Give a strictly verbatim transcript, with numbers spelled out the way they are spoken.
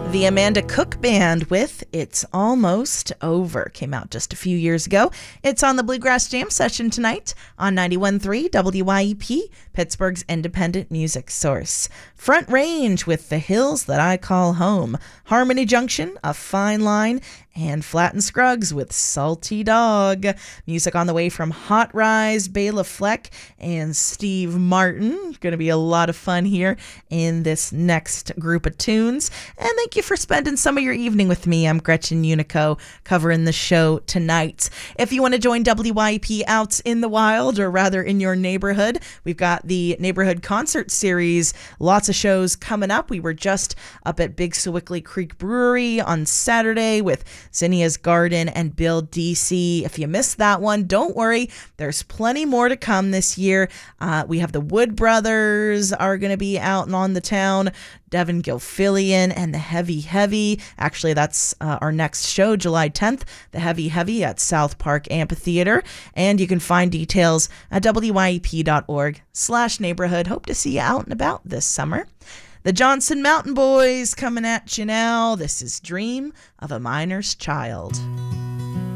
The Amanda Cook Band with It's Almost Over came out just a few years ago. It's on the Bluegrass Jam Session tonight on ninety-one point three W Y E P, Pittsburgh's independent music source. Front Range with The Hills That I Call Home. Harmony Junction, A Fine Line, and Flat and Scruggs with Salty Dog. Music on the way from Hot Rise, Bela Fleck, and Steve Martin. Going to be a lot of fun here in this next group of tunes. And thank you for spending some of your evening with me. I'm Gretchen Unico, covering the show tonight. If you want to join W Y E P out in the wild, or rather in your neighborhood, we've got the Neighborhood Concert Series. Lots of shows coming up. We were just up at Big Sewickley Creek Brewery on Saturday with Zinnia's Garden and Bill D C. If you missed that one, don't worry. There's plenty more to come this year. Uh, we have the Wood Brothers are going to be out and on the town. Devin Gilfillian and the Heavy Heavy. Actually, that's uh, our next show, July tenth, the Heavy Heavy at South Park Amphitheater. And you can find details at W Y E P dot org slash neighborhood. Hope to see you out and about this summer. The Johnson Mountain Boys coming at you now. This is Dream of a Miner's Child.